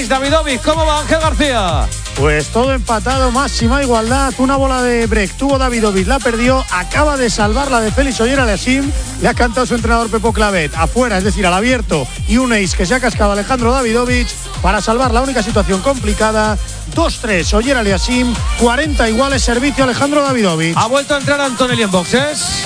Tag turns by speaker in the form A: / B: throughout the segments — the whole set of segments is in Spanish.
A: 6, Davidovic. ¿Cómo va, Ángel García?
B: Pues todo empatado, máxima igualdad. Una bola de break tuvo Davidovic, la perdió. Acaba de salvar la de Félix Oyer-Aliassime. Le ha cantado su entrenador Pepo Clavet afuera, es decir, al abierto. Y un ace que se ha cascado Alejandro Davidovic para salvar la única situación complicada. 2-3, Oyer-Aliassime. 40 iguales, servicio Alejandro Davidovic.
A: Ha vuelto a entrar Antonelli en boxes.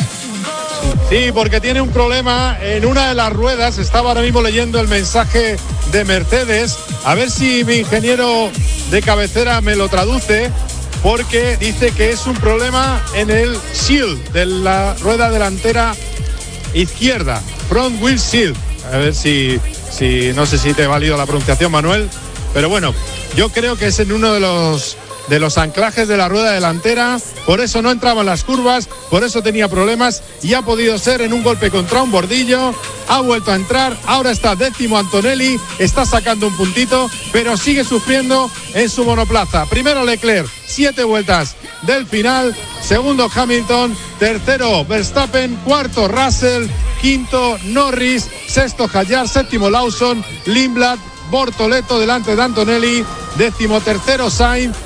C: Sí, porque tiene un problema en una de las ruedas. Estaba ahora mismo leyendo el mensaje de Mercedes. A ver si mi ingeniero de cabecera me lo traduce, porque dice que es un problema en el shield de la rueda delantera izquierda, front wheel shield. A ver si no sé si te he valido la pronunciación, Manuel, pero bueno, yo creo que es en uno de los anclajes de la rueda delantera, por eso no entraba en las curvas, por eso tenía problemas, y ha podido ser en un golpe contra un bordillo. Ha vuelto a entrar, ahora está 10º Antonelli, está sacando un puntito, pero sigue sufriendo en su monoplaza. Primero Leclerc, 7 vueltas del final, segundo Hamilton, tercero Verstappen, cuarto Russell, quinto Norris, sexto Hadjar, séptimo Lawson, Lindblad, Bortoleto delante de Antonelli, 13º Sainz,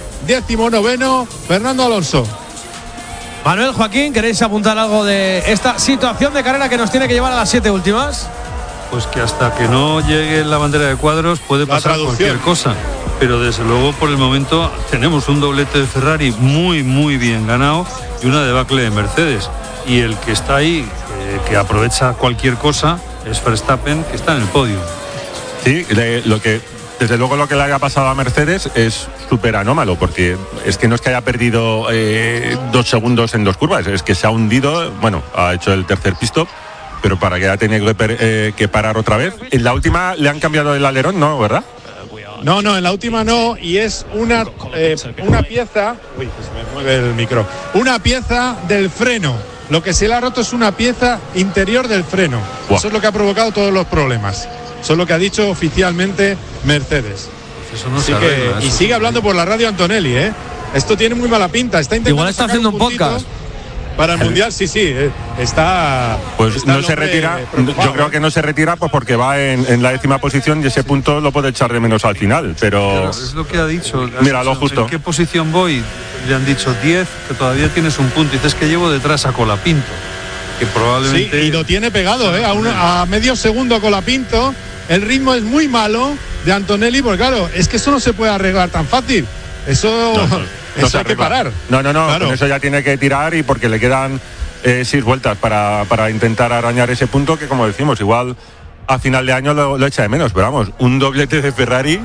C: 19º Fernando Alonso.
A: Manuel, Joaquín, ¿queréis apuntar algo de esta situación de carrera que nos tiene que llevar a las 7 últimas?
D: Pues que hasta que no llegue la bandera de cuadros puede pasar cualquier cosa, pero desde luego por el momento tenemos un doblete de Ferrari muy muy bien ganado y una debacle de Mercedes, y el que está ahí, que aprovecha cualquier cosa, es Verstappen, que está en el podio.
E: Sí, desde luego lo que le haya pasado a Mercedes es súper anómalo, porque es que no es que haya perdido 2 segundos en 2 curvas, es que se ha hundido. Bueno, ha hecho el tercer pit stop, pero para que haya tenido que parar otra vez. En la última le han cambiado el alerón, ¿no? ¿Verdad?
C: No, en la última no, y es una pieza. Uy, que se me mueve el micro. Una pieza del freno. Lo que se le ha roto es una pieza interior del freno.
E: Wow.
C: Eso es lo que ha provocado todos los problemas. Eso es lo que ha dicho oficialmente Mercedes.
D: Eso no se arregla,
C: Y sigue hablando por la radio Antonelli, ¿eh? Esto tiene muy mala pinta. Está intentando.
A: Igual está haciendo un podcast
C: para el Mundial. Sí, está.
E: Pues
C: está
E: no se retira.
C: preocupado.
E: Yo creo que no se retira, pues porque va en la 10ª posición, y ese punto lo puede echar de menos al final. Pero
D: es lo que ha dicho.
E: Mira, lo justo.
D: ¿En qué posición voy? Le han dicho 10, que todavía tienes un punto. Y dices que llevo detrás a Colapinto, que probablemente.
C: Sí, y lo tiene pegado, a medio segundo Colapinto. El ritmo es muy malo de Antonelli, porque claro, es que eso no se puede arreglar tan fácil. Eso hay que parar.
E: No,
C: Claro.
E: con eso ya tiene que tirar, y porque le quedan 6 vueltas para intentar arañar ese punto, que como decimos, igual a final de año lo echa de menos, pero vamos, un doblete de Ferrari,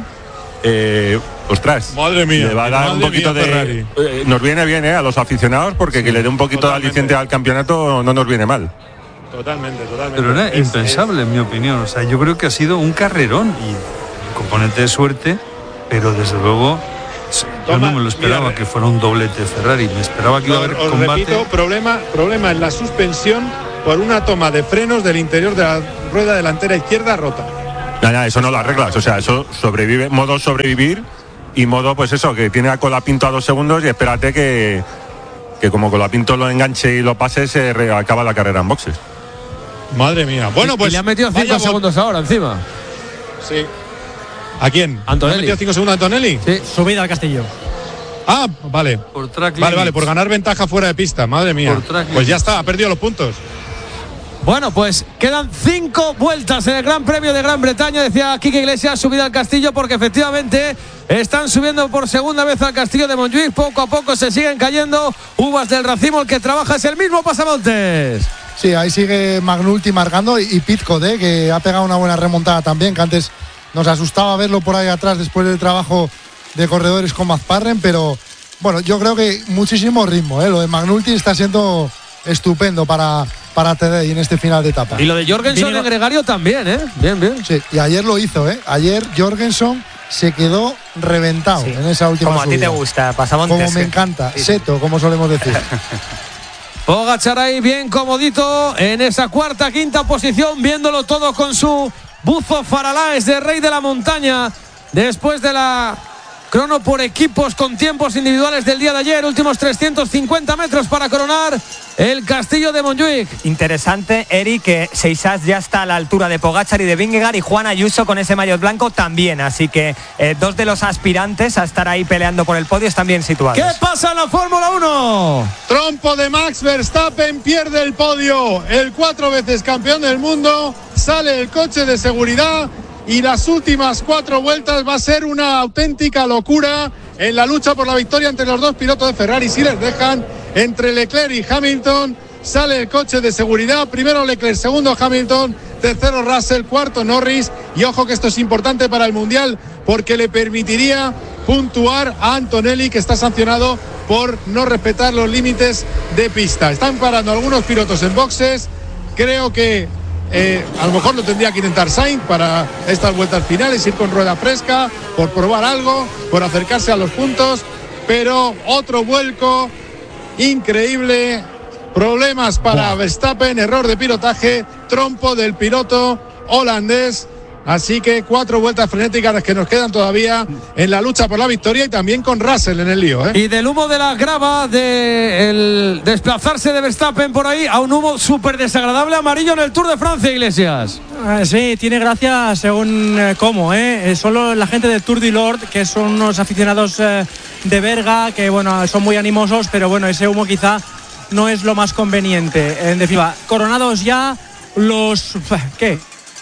E: ostras,
C: madre mía,
E: le va a dar un poquito de nos viene bien a los aficionados, porque sí, que le dé un poquito de aliciente al campeonato no nos viene mal.
C: Totalmente.
D: Pero era impensable, en mi opinión. O sea, yo creo que ha sido un carrerón y un componente de suerte, pero desde luego yo no me lo esperaba, que fuera un doblete Ferrari. Me esperaba que iba a haber combate.
C: Repito, problema en la suspensión por una toma de frenos del interior de la rueda delantera izquierda rota.
E: Eso no lo arreglas. O sea, eso sobrevive, modo sobrevivir, y modo, pues eso, que tiene a Colapinto a 2 segundos, y espérate que como Colapinto lo enganche y lo pase, se acaba la carrera en boxes.
C: Madre mía. Bueno, pues.
A: Y le han metido 5 segundos ahora encima.
C: Sí. ¿A quién?
A: Antonelli.
C: ¿Le han metido 5 segundos a Antonelli?
A: Sí.
B: Subida al Castillo.
C: Ah, vale.
D: Por track
C: Vale,
D: limits.
C: por ganar ventaja fuera de pista. Madre mía. Pues ya está, ha perdido los puntos.
A: Bueno, pues quedan 5 vueltas en el Gran Premio de Gran Bretaña. Decía Quique Iglesias, subida al Castillo, porque efectivamente están subiendo por segunda vez al Castillo de Montjuïc. Poco a poco se siguen cayendo uvas del racimo. El que trabaja es el mismo Pasamontes.
F: Sí, ahí sigue Magnulti marcando, y Pitcock, que ha pegado una buena remontada también, que antes nos asustaba verlo por ahí atrás después del trabajo de corredores con Mazparren, pero bueno, yo creo que muchísimo ritmo, lo de Magnulti está siendo estupendo para Tedei en este final de etapa.
A: Y lo de Jorgensen en Gregario también, bien.
F: Sí, y ayer lo hizo, Ayer Jorgensen se quedó reventado en esa última
B: subida. Como a ti te gusta, Pasamontes.
F: Como me encanta,
B: sí.
F: seto, como solemos decir.
A: Pogačar ahí bien comodito en esa cuarta, quinta posición, viéndolo todo con su buzo Faralaes de Rey de la Montaña, después de la crono por equipos con tiempos individuales del día de ayer. Últimos 350 metros para coronar el Castillo de Montjuic.
G: Interesante, Eric, que Seixas ya está a la altura de Pogačar y de Vingegaard, y Juan Ayuso con ese maillot blanco también. Así que dos de los aspirantes a estar ahí peleando por el podio están bien situados.
A: ¿Qué pasa en la Fórmula 1?
C: Trompo de Max Verstappen, pierde el podio. El 4 veces campeón del mundo, sale el coche de seguridad y las últimas 4 vueltas va a ser una auténtica locura en la lucha por la victoria entre los dos pilotos de Ferrari. Si les dejan, entre Leclerc y Hamilton, sale el coche de seguridad. Primero Leclerc, segundo Hamilton, tercero Russell, cuarto Norris. Y ojo que esto es importante para el Mundial porque le permitiría puntuar a Antonelli, que está sancionado por no respetar los límites de pista. Están parando algunos pilotos en boxes. Creo que a lo mejor lo tendría que intentar Sainz para estas vueltas finales, ir con rueda fresca, por probar algo, por acercarse a los puntos, pero otro vuelco increíble, problemas para Verstappen, error de pilotaje, trompo del piloto holandés. Así que 4 vueltas frenéticas las que nos quedan todavía en la lucha por la victoria, y también con Russell en el lío.
A: Y del humo de la grava, del desplazarse de Verstappen por ahí, a un humo súper desagradable amarillo en el Tour de Francia, Iglesias.
H: Sí, tiene gracia según cómo. Solo la gente del Tour du Nord, que son unos aficionados de Berga, que bueno, son muy animosos, pero bueno, ese humo quizá no es lo más conveniente. En definitiva, coronados ya los... ¿Qué?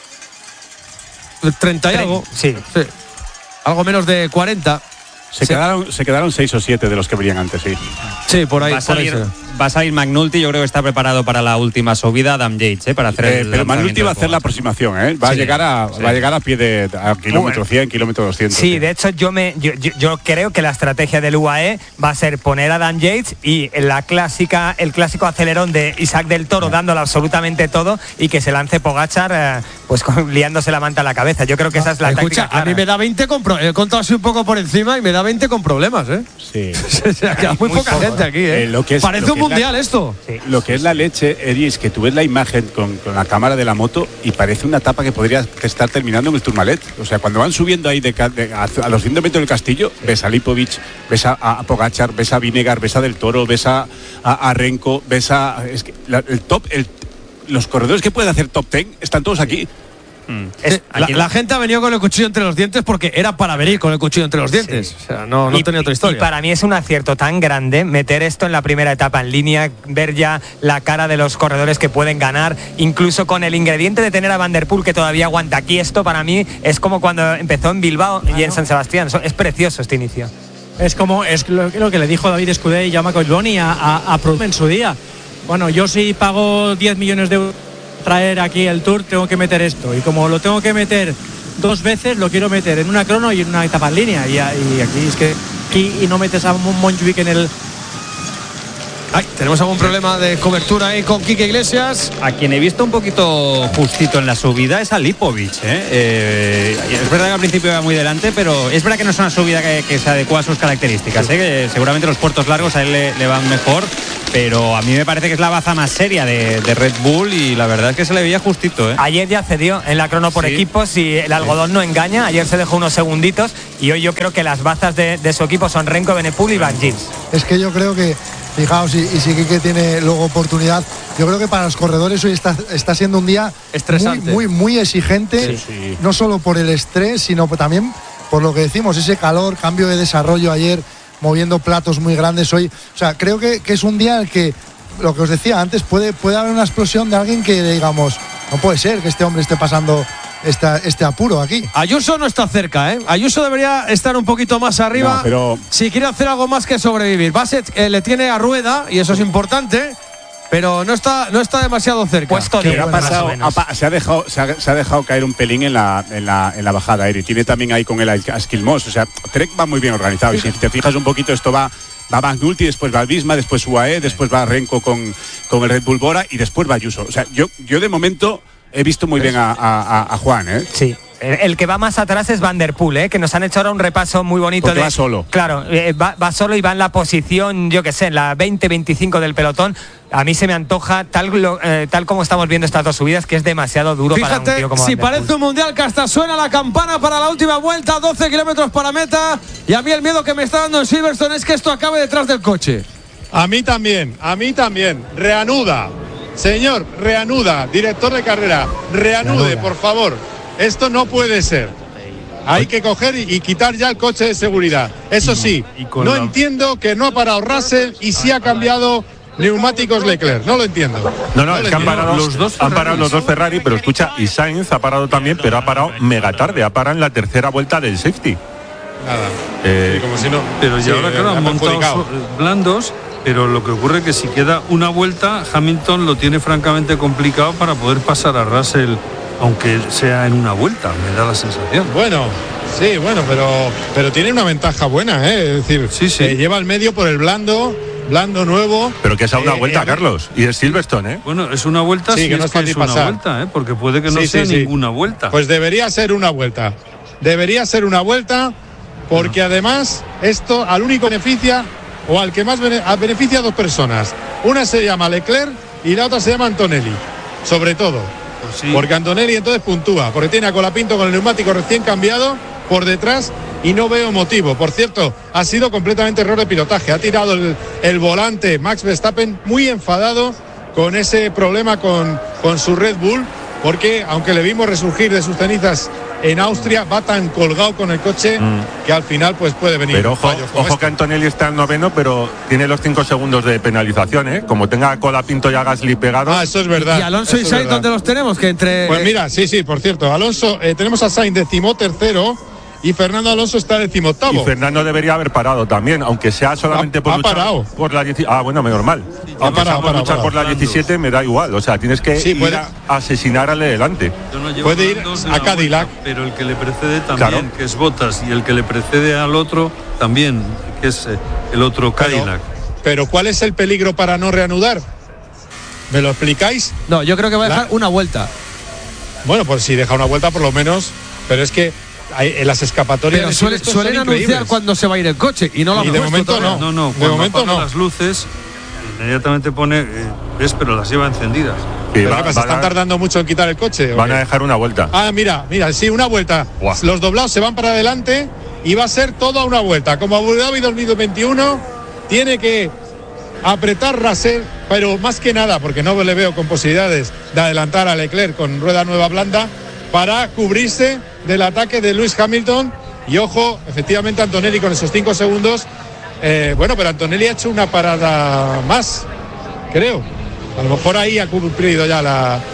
A: 30 y algo.
G: Sí.
A: Algo menos de 40.
I: Se quedaron 6 o 7 de los que venían antes, sí.
A: Sí, por ahí.
J: Va a salir McNulty, yo creo que está preparado para la última subida, Adam Yates, para hacer
I: pero McNulty va a hacer la aproximación, va a llegar a pie de kilómetro 100, kilómetro 200.
G: Sí, de hecho yo creo que la estrategia del UAE va a ser poner a Adam Yates y el clásico acelerón de Isaac del Toro dándolo absolutamente todo, y que se lance Pogačar pues liándose la manta a la cabeza. Yo creo que esa es la táctica clara.
A: A mí me da 20 he contado así un poco por encima y me da 20 con problemas,
I: Sí.
A: O sea, queda muy poca gente aquí, Parece un mundial esto.
I: Sí. Lo que es la leche, Eri, es que tú ves la imagen con la cámara de la moto y parece una etapa que podría estar terminando en el Tourmalet. O sea, cuando van subiendo ahí a los 100 metros del Castillo, ves a Lipovic, ves a Pogačar, ves a Vingegaard, ves a Del Toro, ves a Renko, ves a... Es que los corredores que pueden hacer top 10 están todos aquí.
A: La gente ha venido con el cuchillo entre los dientes porque era para venir con el cuchillo entre los dientes. Sí. O sea, no tenía otra historia.
G: Y para mí es un acierto tan grande meter esto en la primera etapa en línea, ver ya la cara de los corredores que pueden ganar, incluso con el ingrediente de tener a Van der Poel que todavía aguanta aquí. Esto para mí es como cuando empezó en Bilbao y en San Sebastián. Es precioso este inicio.
H: Es lo que le dijo David Escudé y Jaume Collboni a Proust en su día. Bueno, yo sí pago 10 millones de euros traer aquí el Tour, tengo que meter esto, y como lo tengo que meter 2 veces, lo quiero meter en una crono y en una etapa en línea, y aquí es que y no metes a Montjuic en el...
A: Tenemos algún problema de cobertura ahí con Quique Iglesias.
J: A quien he visto un poquito justito en la subida es a Lipovic. Es verdad que al principio iba muy delante, pero es verdad que no es una subida que se adecua a sus características. Que seguramente los puertos largos a él le van mejor, pero a mí me parece que es la baza más seria de Red Bull, y la verdad es que se le veía justito.
G: Ayer ya cedió en la crono por equipos y el algodón no engaña. Ayer se dejó unos segunditos y hoy yo creo que las bazas de su equipo son Renko, Evenepoel y Van Gils.
F: Es que yo creo que, fijaos, y si Quique tiene luego oportunidad, yo creo que para los corredores hoy está siendo un día estresante, muy exigente, no solo por el estrés, sino también por lo que decimos, ese calor, cambio de desarrollo ayer, moviendo platos muy grandes hoy. O sea, creo que es un día en el que, lo que os decía antes, puede haber una explosión de alguien que digamos, no puede ser que este hombre esté pasando este apuro aquí.
A: Ayuso no está cerca, Ayuso debería estar un poquito más arriba,
I: pero
A: si quiere hacer algo más que sobrevivir. Bassett le tiene a Rueda y eso es importante, pero no está demasiado cerca.
G: Puesto de
I: ha pasado, se ha dejado caer un pelín en la bajada, Eri. Tiene también ahí con el Asquilmos. O sea, Trek va muy bien organizado, y si te fijas un poquito, esto va McNulty, después va Visma, después UAE, después va Renko con el Red Bull Bora y después va Ayuso. O sea, yo de momento he visto muy bien a Juan,
G: Sí. El que va más atrás es Van der Poel, que nos han hecho ahora un repaso muy bonito.
I: Porque va solo.
G: Claro, va solo y va en la posición, yo qué sé, en la 20-25 del pelotón. A mí se me antoja, tal como estamos viendo estas dos subidas, que es demasiado duro.
A: Fíjate,
G: para un tío como
A: si
G: Van der Poel.
A: parece un mundial, que hasta suena la campana para la última vuelta, 12 kilómetros para meta. Y a mí el miedo que me está dando en Silverstone es que esto acabe detrás del coche.
C: A mí también. Reanuda. Señor, reanuda. Director de carrera, reanude, por favor. Esto no puede ser. Hay que coger y quitar ya el coche de seguridad. Eso sí, no entiendo que no ha parado Russell y sí ha cambiado neumáticos Leclerc. No lo entiendo.
E: No, es que han parado los dos Ferrari, pero escucha, y Sainz ha parado también, pero ha parado mega tarde. Ha parado en la tercera vuelta del safety.
C: Nada. Como si no.
D: Pero ya ahora, claro, han montado blandos. Pero lo que ocurre es que si queda una vuelta, Hamilton lo tiene francamente complicado para poder pasar a Russell, aunque sea en una vuelta, me da la sensación.
C: Bueno, sí, pero tiene una ventaja buena, es decir, lleva el medio por el blando nuevo.
E: Pero que es a una vuelta, Carlos, y es Silverstone,
D: Bueno, es una vuelta,
C: sí, que no es fácil pasar.
D: Una vuelta, porque puede que no sea ninguna vuelta.
C: Pues debería ser una vuelta. Porque además esto al único beneficia, o al que más beneficia a dos personas. Una se llama Leclerc y la otra se llama Antonelli, sobre todo.
D: Pues sí.
C: Porque Antonelli entonces puntúa, porque tiene a Colapinto con el neumático recién cambiado por detrás y no veo motivo. Por cierto, ha sido completamente error de pilotaje. Ha tirado el volante Max Verstappen muy enfadado con ese problema con su Red Bull, porque aunque le vimos resurgir de sus cenizas en Austria, va tan colgado con el coche que al final pues puede venir.
E: Pero ojo que Antonelli está en noveno, pero tiene los 5 segundos de penalización, Como tenga a Colapinto y a Gasly pegados.
C: Eso es verdad.
A: Y Alonso y Sainz, ¿dónde los tenemos? Que entre.
C: Pues mira, sí, por cierto, Alonso, tenemos a Sainz 13º y Fernando Alonso está 18º.
E: Y Fernando debería haber parado también, aunque sea solamente por luchar por la 17. Bueno, normal. Aunque sea por luchar por la 17, me da igual. O sea, tienes que ir a asesinar al de delante.
C: Puede ir a Cadillac.
D: Pero el que le precede también, que es Bottas, y el que le precede al otro también, que es el otro Cadillac.
C: Pero ¿cuál es el peligro para no reanudar? ¿Me lo explicáis?
A: No, yo creo que va a dejar una vuelta.
C: Bueno, pues si deja una vuelta por lo menos, pero es que en las escapatorias
A: suelen anunciar cuando se va a ir el coche y no lo han
C: de momento
D: no.
C: De momento no.
D: Las luces inmediatamente pone pero las lleva encendidas.
C: Están tardando mucho en quitar el coche.
E: Van a dejar una vuelta.
C: Mira, sí, una vuelta. Wow. Los doblados se van para adelante y va a ser toda una vuelta. Como Abu Dhabi 2021 tiene que apretar Russell, pero más que nada porque no le veo con posibilidades de adelantar a Leclerc con rueda nueva blanda, para cubrirse del ataque de Lewis Hamilton. Y ojo, efectivamente Antonelli con esos 5 segundos. Pero Antonelli ha hecho una parada más, creo. A lo mejor ahí ha cumplido ya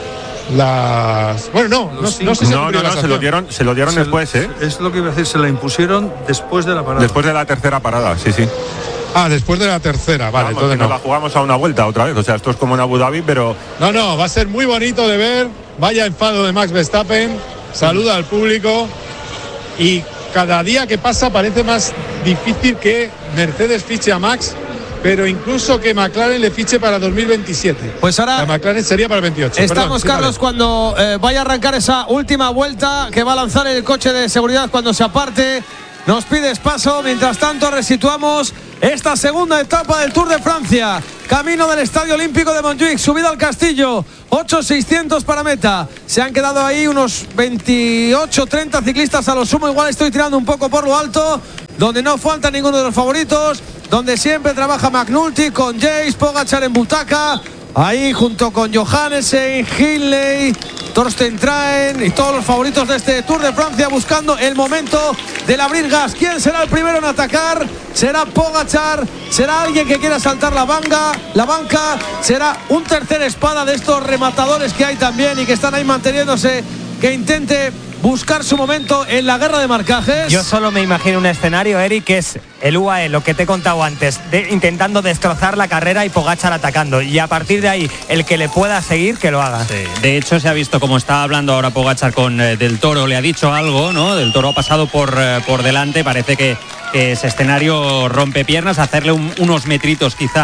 C: las. Bueno, no sé si
E: se lo dieron después,
D: Es lo que iba a decir, se la impusieron después de la parada.
E: Después de la tercera parada, sí.
C: Después de la tercera, vale.
E: Entonces no la jugamos a una vuelta otra vez. O sea, esto es como en Abu Dhabi, pero.
C: No, va a ser muy bonito de ver. Vaya enfado de Max Verstappen. Saluda al público. Y cada día que pasa parece más difícil que Mercedes fiche a Max, pero incluso que McLaren le fiche para 2027.
A: Pues ahora.
C: La McLaren sería para el 28.
A: Estamos, Carlos, cuando vaya a arrancar esa última vuelta que va a lanzar el coche de seguridad cuando se aparte. Nos pides paso. Mientras tanto, resituamos esta segunda etapa del Tour de Francia. Camino del Estadio Olímpico de Montjuic, subida al Castillo, 8.600 para meta. Se han quedado ahí unos 28-30 ciclistas a lo sumo. Igual estoy tirando un poco por lo alto. Donde no falta ninguno de los favoritos. Donde siempre trabaja McNulty con Jace, Pogačar en butaca. Ahí junto con Johannessen, Hindley, Torsten Traen y todos los favoritos de este Tour de Francia buscando el momento del abrir gas. ¿Quién será el primero en atacar? ¿Será Pogačar? ¿Será alguien que quiera saltar la banca? ¿Será un tercer espada de estos rematadores que hay también y que están ahí manteniéndose, que intente buscar su momento en la guerra de marcajes?
G: Yo solo me imagino un escenario, Eric, que es el UAE, lo que te he contado antes, intentando destrozar la carrera y Pogačar atacando. Y a partir de ahí, el que le pueda seguir, que lo haga.
J: Sí. De hecho, se ha visto como está hablando ahora Pogačar con Del Toro. Le ha dicho algo, ¿no? Del Toro ha pasado por delante. Parece que ese escenario rompe piernas. Hacerle unos metritos quizá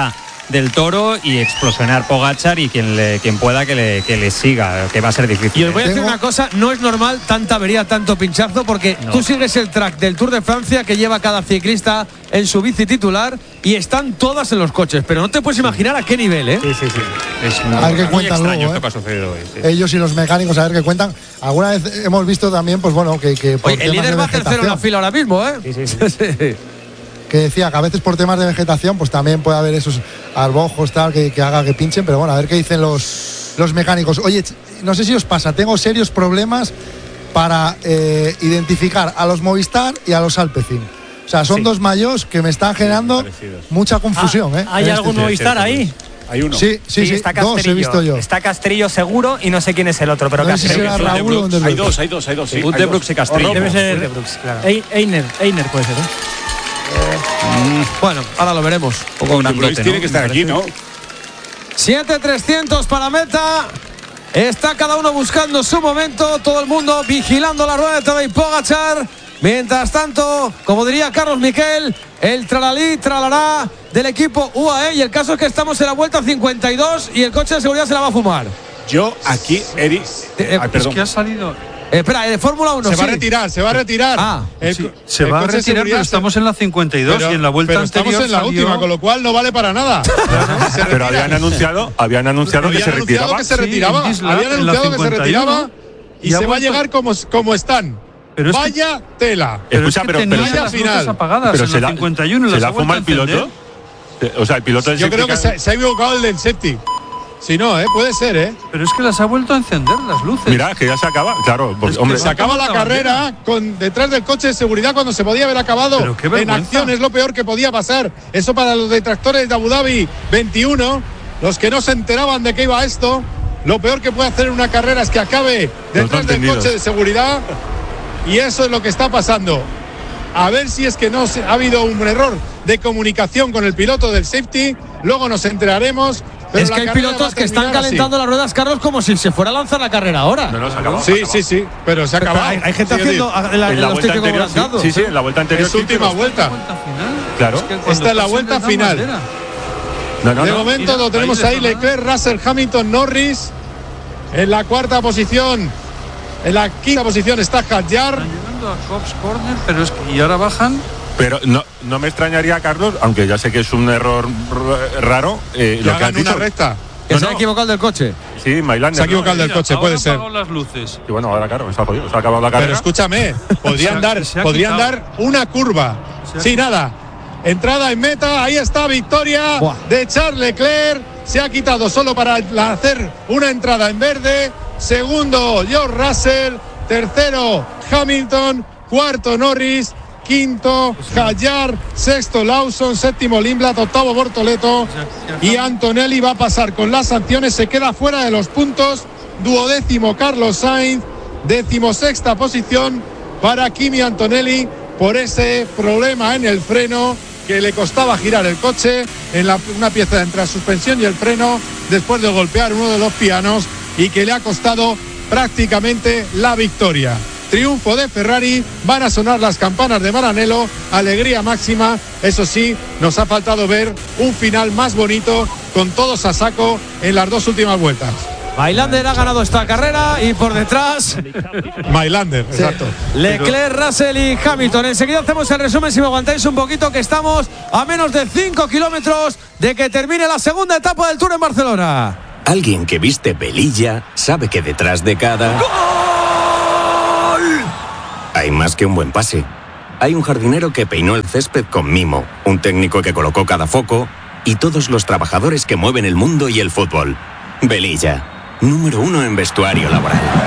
J: del Toro y explosionar Pogačar y quien pueda que le siga, que va a ser difícil.
A: Y os voy a decir una cosa, no es normal tanta avería, tanto pinchazo, porque tú sigues el track del Tour de Francia que lleva cada ciclista en su bici titular y están todas en los coches, pero no te puedes imaginar a qué nivel, ¿eh?
J: Sí. Es
F: A ver qué cuentan
J: extraño
F: luego,
J: esto que ha sucedido hoy. Sí.
F: Ellos y los mecánicos, a ver qué cuentan. Alguna vez hemos visto también, pues bueno, que por
A: Oye, el
F: temas
A: líder
F: de
A: va tercero en la fila ahora mismo, ¿eh?
J: Sí.
F: Que decía que a veces por temas de vegetación pues también puede haber esos arbojos tal que haga que pinchen, pero bueno, a ver qué dicen los mecánicos. Oye, no sé si os pasa, tengo serios problemas para identificar a los Movistar y a los Alpecin. O sea, son dos mayos que me están generando mucha confusión.
H: ¿Hay algún Movistar ahí?
I: Hay uno.
F: Sí,
G: está Castrillo.
F: dos he visto yo.
G: Está Castrillo seguro y no sé quién es el otro, pero
F: No sé si
G: Castrillo.
F: será Raúl o Underbrooks.
I: Hay dos. Sí,
J: Wout de Brooks y Castrillo.
H: Debe ser
G: Brooks, claro.
H: Einer puede ser,
A: Bueno, ahora lo veremos.
J: Un poco grandote,
I: Tiene que estar aquí, ¿no?
A: 7.300 para meta. Está cada uno buscando su momento, todo el mundo vigilando la rueda de Tadej Pogačar. Mientras tanto, como diría Carlos Miquel, el tralalí, tralará del equipo UAE. Y el caso es que estamos en la vuelta 52 y el coche de seguridad se la va a fumar.
I: Yo aquí, Eri.
D: Es que ha salido.
A: Espera, de Fórmula 1.
C: Se va a retirar.
D: Se va a retirar, pero estamos en la 52 y en la vuelta anterior
C: estamos en la última, con lo cual no vale para nada.
E: Pero habían anunciado que se retiraba.
C: Habían anunciado que se retiraba y se va a llegar como están.
D: Pero
C: vaya tela.
E: Escucha, pero
C: vaya final.
D: Apagadas
E: pero
D: en la 51
E: ¿se la fuma el piloto? O sea, el piloto del
C: Yo creo que se ha equivocado el del safety. Si no, puede ser,
D: Pero es que las ha vuelto a encender las luces.
E: Mira, que ya se acaba. Claro, porque, hombre.
C: Se acaba la carrera detrás del coche de seguridad cuando se podía haber acabado.
D: Pero qué
C: en
D: vergüenza.
C: acción es lo peor que podía pasar. Eso para los detractores de Abu Dhabi 21, los que no se enteraban de qué iba esto, lo peor que puede hacer en una carrera es que acabe detrás del coche de seguridad. Y eso es lo que está pasando. A ver si es que ha habido un error de comunicación con el piloto del safety. Luego nos enteraremos. Pero
A: es que hay pilotos que están calentando las ruedas, Carlos, como si se fuera a lanzar la carrera ahora.
E: No, se acabó.
C: Sí, pero se ha acabado.
A: Hay gente haciendo
E: en la vuelta anterior. Sí, en la vuelta anterior.
C: Es su última vuelta.
E: Claro.
C: Esta es la vuelta final. De momento lo tenemos ahí: Leclerc, Russell, Hamilton, Norris. En la cuarta posición. En la quinta posición está Hadjar.
D: Están llegando a Cobbs Corner, pero es que y ahora bajan.
E: Pero no me extrañaría, Carlos, aunque ya sé que es un error raro, lo que has dicho.
C: Una recta.
A: Que se ha equivocado del coche.
E: Sí, Mailander.
C: Se ha equivocado del coche, puede ser.
D: Las luces.
E: Y bueno, ahora claro, se ha jodido, se ha acabado la carrera.
C: Pero escúchame, podrían dar una curva. Sí, nada. Entrada en meta, ahí está, victoria de Charles Leclerc. Se ha quitado solo para hacer una entrada en verde. Segundo, George Russell. Tercero, Hamilton. Cuarto, Norris. Quinto, Hadjar. Sexto, Lawson. Séptimo, Lindblad. Octavo, Bortoleto. Y Antonelli va a pasar con las sanciones. Se queda fuera de los puntos. Duodécimo, Carlos Sainz. 16ª posición para Kimi Antonelli por ese problema en el freno que le costaba girar el coche en una pieza entre la suspensión y el freno después de golpear uno de los pianos y que le ha costado prácticamente la victoria. Triunfo de Ferrari, van a sonar las campanas de Maranello, alegría máxima. Eso sí, nos ha faltado ver un final más bonito con todos a saco en las dos últimas vueltas.
A: Mailander ha ganado esta carrera y por detrás
C: Mailander, exacto.
A: Leclerc, Russell y Hamilton. Enseguida hacemos el resumen, si me aguantáis un poquito, que estamos a menos de 5 kilómetros de que termine la segunda etapa del Tour en Barcelona.
K: Alguien que viste velilla sabe que detrás de cada ¡gol! Hay más que un buen pase. Hay un jardinero que peinó el césped con mimo, un técnico que colocó cada foco y todos los trabajadores que mueven el mundo y el fútbol. Velilla, número 1 en vestuario laboral.